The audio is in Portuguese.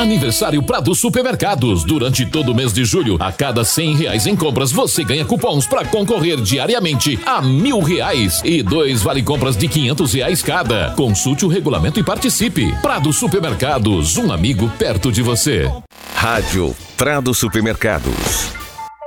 Aniversário Prado Supermercados. Durante todo o mês de julho, a cada R$100 em compras, você ganha cupons para concorrer diariamente a R$1.000 e 2 vale compras de R$500 cada. Consulte o regulamento e participe. Prado Supermercados, um amigo perto de você. Rádio Prado Supermercados.